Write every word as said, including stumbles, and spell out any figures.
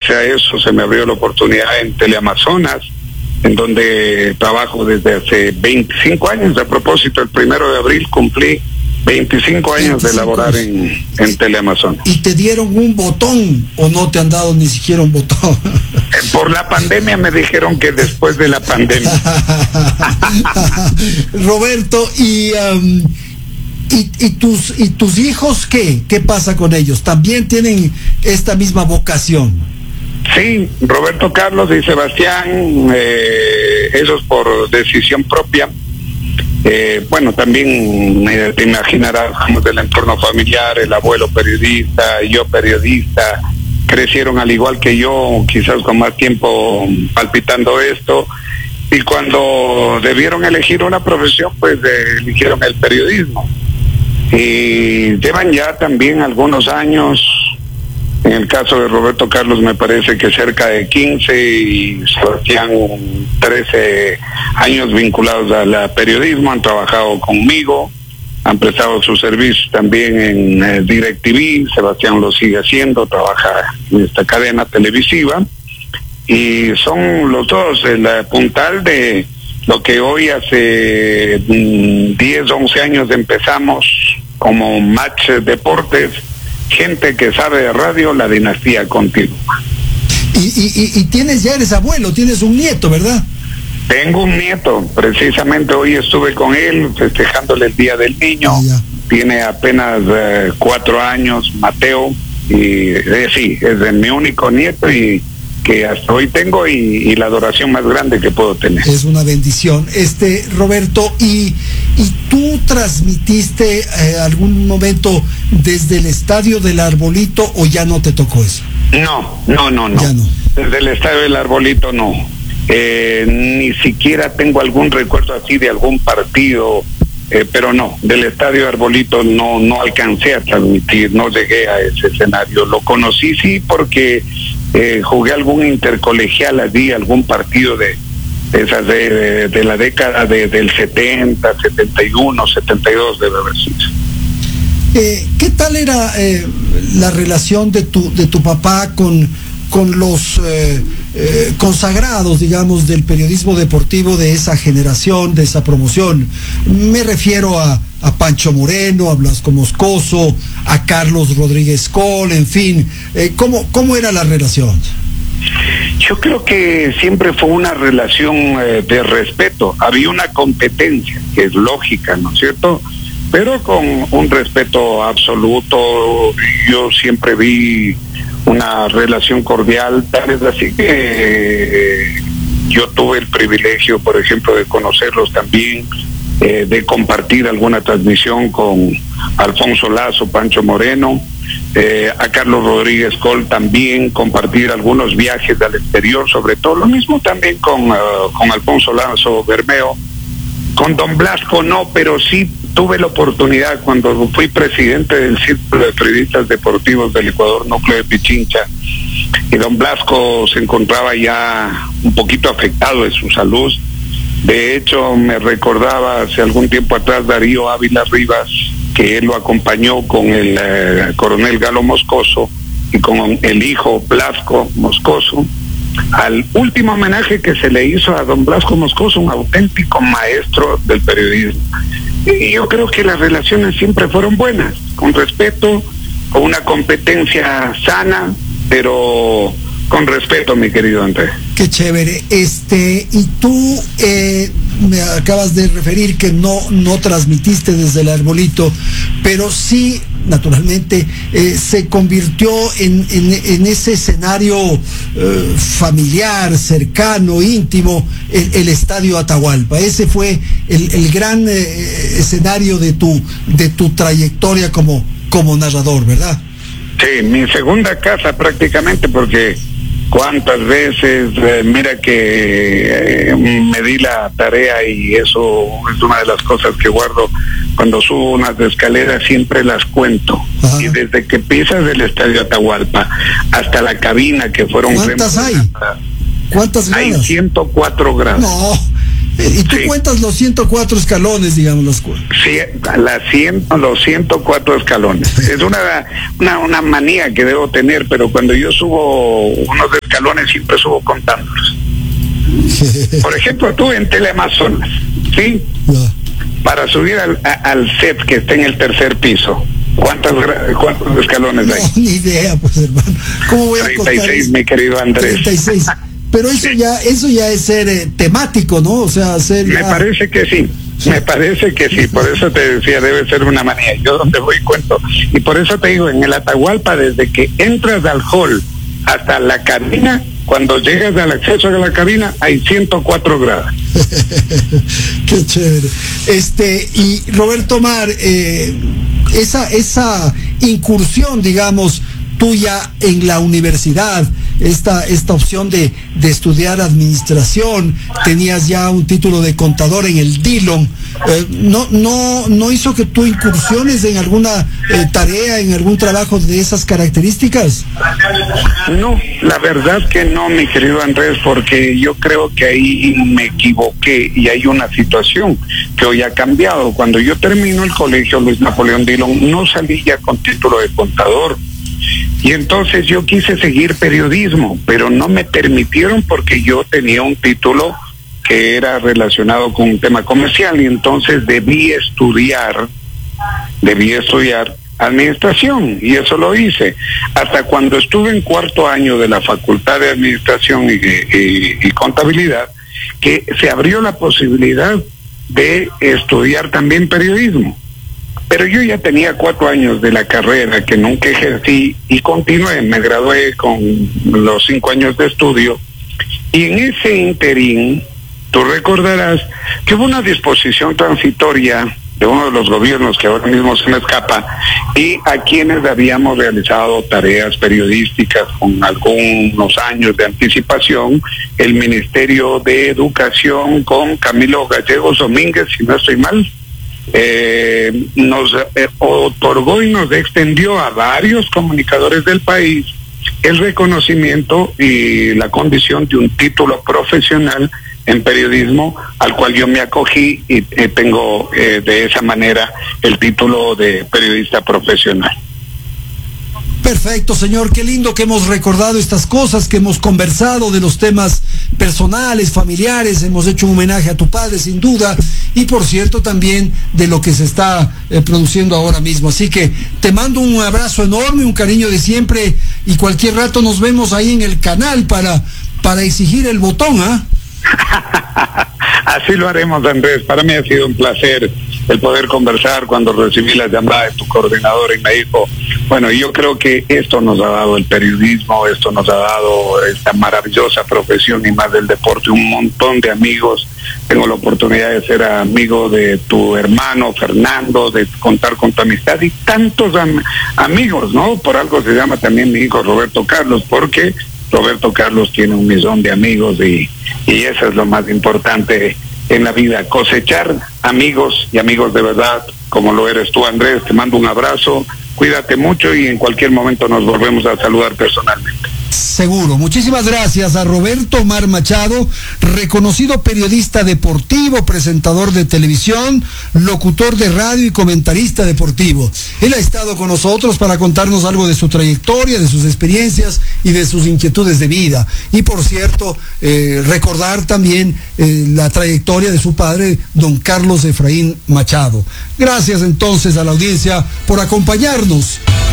gracias a eso se me abrió la oportunidad en Teleamazonas, en donde trabajo desde hace veinticinco años. A propósito, el primero de abril cumplí veinticinco años de laborar en, en Teleamazonas. ¿Y te dieron un botón o no te han dado ni siquiera un botón? Por la pandemia me dijeron que después de la pandemia. Roberto, y, um, y, y, tus, ¿y tus hijos qué? ¿Qué pasa con ellos? ¿También tienen esta misma vocación? Sí, Roberto Carlos y Sebastián, eh, ellos por decisión propia. Eh, bueno, también eh, te imaginarás, como del entorno familiar, el abuelo periodista, yo periodista, crecieron al igual que yo, quizás con más tiempo palpitando esto, y cuando debieron elegir una profesión, pues eh, eligieron el periodismo. Y llevan ya también algunos años, en el caso de Roberto Carlos me parece que cerca de quince y Sebastián trece años vinculados al periodismo, han trabajado conmigo, han prestado sus servicios también en eh, DirecTV. Sebastián lo sigue haciendo, trabaja en esta cadena televisiva, y son los dos el puntal de lo que hoy hace mm, diez, once años empezamos como Match Deportes, gente que sabe de radio, la dinastía continúa. Y, y, y, y tienes, ya eres abuelo, tienes un nieto, ¿verdad? Tengo un nieto, precisamente hoy estuve con él festejándole el Día del Niño. Ah, tiene apenas eh, cuatro años, Mateo, y eh, sí, es de mi único nieto y que hasta hoy tengo, y, y la adoración más grande que puedo tener. Es una bendición. Este, Roberto, ¿y, y tú transmitiste eh, algún momento desde el Estadio del Arbolito o ya no te tocó eso? No, no, no, no. Ya no. Desde el Estadio del Arbolito no. Eh, ni siquiera tengo algún recuerdo así de algún partido, eh, pero no, del Estadio Arbolito no, no alcancé a transmitir, no llegué a ese escenario. Lo conocí sí porque eh, jugué algún intercolegial allí, algún partido de, de esas de, de, de la década de, del setenta, setenta y uno, setenta y dos debe haber sido. Eh, ¿Qué tal era eh, la relación de tu, de tu papá con, con los eh, eh, consagrados, digamos, del periodismo deportivo de esa generación, de esa promoción? Me refiero a, a Pancho Moreno, a Blasco Moscoso, a Carlos Rodríguez Col, en fin. Eh, ¿cómo, ¿Cómo era la relación? Yo creo que siempre fue una relación eh, de respeto. Había una competencia, que es lógica, ¿no es cierto?, pero con un respeto absoluto. Yo siempre vi una relación cordial, tal es así que eh, yo tuve el privilegio, por ejemplo, de conocerlos también, eh, de compartir alguna transmisión con Alfonso Lazo, Pancho Moreno, eh, a Carlos Rodríguez Col también, compartir algunos viajes al exterior, sobre todo lo mismo también con, uh, con Alfonso Lazo Bermeo. Con don Blasco no, pero sí tuve la oportunidad cuando fui presidente del Círculo de Periodistas Deportivos del Ecuador, núcleo de Pichincha, y don Blasco se encontraba ya un poquito afectado de su salud. De hecho, me recordaba hace algún tiempo atrás Darío Ávila Rivas, que él lo acompañó con el eh, coronel Galo Moscoso y con el hijo Blasco Moscoso, al último homenaje que se le hizo a don Blasco Moscoso, un auténtico maestro del periodismo. Y yo creo que las relaciones siempre fueron buenas, con respeto, con una competencia sana, pero con respeto, mi querido Andrés. Qué chévere. Este, y tú eh, me acabas de referir que no, no transmitiste desde el Arbolito, pero sí, naturalmente, eh, se convirtió en, en, en ese escenario eh, familiar, cercano, íntimo, el, el Estadio Atahualpa. Ese fue el, el gran eh, escenario de tu, de tu trayectoria como, como narrador, ¿verdad? Sí, mi segunda casa prácticamente, porque cuántas veces, eh, mira que eh, me di la tarea, y eso es una de las cosas que guardo cuando subo unas escaleras, siempre las cuento. Ajá. Y desde que pisas del Estadio Atahualpa hasta la cabina, que fueron... ¿Cuántas hay? ¿Cuántas gradas? Hay ciento cuatro gradas. No. Y tú sí cuentas los ciento cuatro escalones, digamos, los sí, la cien, los ciento cuatro escalones. Es una, una una manía que debo tener, pero cuando yo subo unos escalones siempre subo contándolos. Por ejemplo, tú en Teleamazonas, ¿sí? No. Para subir al, a, al set que está en el tercer piso, ¿cuántos, cuántos escalones no, hay? Ni idea, pues, hermano. ¿Cómo voy a treinta y seis, mi querido Andrés. treinta y seis. Pero eso sí. ya eso ya es ser eh, temático, ¿no? O sea, ser... Me ya... parece que sí. Me parece que sí, por eso te decía, debe ser una manía. Yo donde voy cuento. Y por eso te digo, en el Atahualpa, desde que entras al hall hasta la cabina, cuando llegas al acceso a la cabina, hay ciento cuatro grados. Qué chévere. Este, y Roberto Mar, eh, esa, esa incursión, digamos, tuya en la universidad, esta, esta opción de, de estudiar administración, tenías ya un título de contador en el Dillon, eh, no, no, no hizo que tú incursiones en alguna eh, tarea, en algún trabajo de esas características? No, la verdad que no, mi querido Andrés, porque yo creo que ahí me equivoqué y hay una situación que hoy ha cambiado. Cuando yo termino el colegio Luis Napoleón Dillon, no salí ya con título de contador. Y entonces yo quise seguir periodismo, pero no me permitieron porque yo tenía un título que era relacionado con un tema comercial y entonces debí estudiar, debí estudiar administración y eso lo hice. Hasta cuando estuve en cuarto año de la Facultad de Administración y, y, y Contabilidad, que se abrió la posibilidad de estudiar también periodismo. Pero yo ya tenía cuatro años de la carrera que nunca ejercí y continué, me gradué con los cinco años de estudio y en ese interín, tú recordarás que hubo una disposición transitoria de uno de los gobiernos que ahora mismo se me escapa y a quienes habíamos realizado tareas periodísticas con algunos años de anticipación, el Ministerio de Educación con Camilo Gallegos Domínguez, si no estoy mal, Eh, nos eh, otorgó y nos extendió a varios comunicadores del país el reconocimiento y la condición de un título profesional en periodismo al cual yo me acogí y eh, tengo eh, de esa manera el título de periodista profesional. Perfecto, señor, qué lindo que hemos recordado estas cosas, que hemos conversado de los temas personales, familiares, hemos hecho un homenaje a tu padre sin duda y por cierto también de lo que se está eh, produciendo ahora mismo, así que te mando un abrazo enorme, un cariño de siempre y cualquier rato nos vemos ahí en el canal para, para exigir el botón, ¿ah? ¿eh? Así lo haremos, Andrés, para mí ha sido un placer el poder conversar cuando recibí la llamada de tu coordinador y me dijo, bueno, yo creo que esto nos ha dado el periodismo, esto nos ha dado esta maravillosa profesión y más del deporte, un montón de amigos. Tengo la oportunidad de ser amigo de tu hermano Fernando, de contar con tu amistad y tantos am amigos, ¿no? Por algo se llama también mi hijo Roberto Carlos, porque Roberto Carlos tiene un millón de amigos y, y eso es lo más importante en la vida, cosechar amigos y amigos de verdad, como lo eres tú, Andrés. Te mando un abrazo, cuídate mucho y en cualquier momento nos volvemos a saludar personalmente. Seguro. Muchísimas gracias a Roberto Mar Machado, reconocido periodista deportivo, presentador de televisión, locutor de radio y comentarista deportivo. Él ha estado con nosotros para contarnos algo de su trayectoria, de sus experiencias y de sus inquietudes de vida. Y por cierto, eh, recordar también eh, la trayectoria de su padre, don Carlos Efraín Machado. Gracias entonces a la audiencia por acompañarnos.